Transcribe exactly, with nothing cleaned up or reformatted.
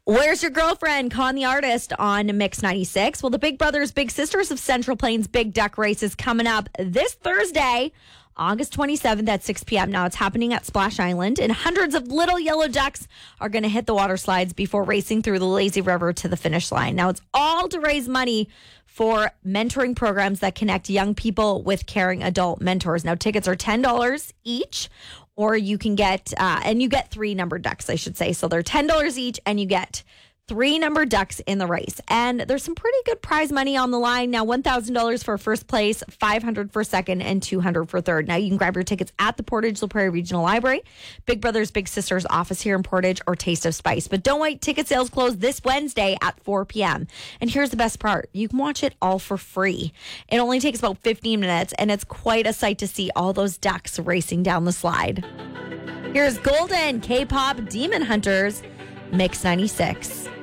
Where's Your Girlfriend? Con the Artist on Mix ninety-six. Well, the Big Brothers Big Sisters of Central Plains Big Duck Race is coming up this Thursday, August twenty-seventh at six p.m. Now, it's happening at Splash Island, and hundreds of little yellow ducks are going to hit the water slides before racing through the lazy river to the finish line. Now, it's all to raise money for mentoring programs that connect young people with caring adult mentors. Now, tickets are ten dollars each, or you can get, uh, and you get three numbered ducks, I should say. So they're ten dollars each, and you get three numbered ducks in the race. And there's some pretty good prize money on the line. Now, one thousand dollars for first place, five hundred dollars for second, and two hundred dollars for third. Now, you can grab your tickets at the Portage La Prairie Regional Library, Big Brothers Big Sisters office here in Portage, or Taste of Spice. But don't wait, ticket sales close this Wednesday at four p.m. And here's the best part. You can watch it all for free. It only takes about fifteen minutes, and it's quite a sight to see all those ducks racing down the slide. Here's Golden, K-pop Demon Hunters, Mix ninety-six.